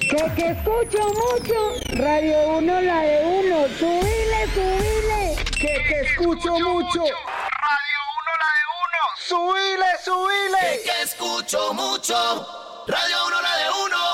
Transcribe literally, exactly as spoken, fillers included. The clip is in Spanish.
Que que escucho mucho, Radio Uno la de uno, subile, subile. Que que escucho mucho, Radio Uno la de uno, subile, subile. Que que escucho mucho, Radio Uno la de uno.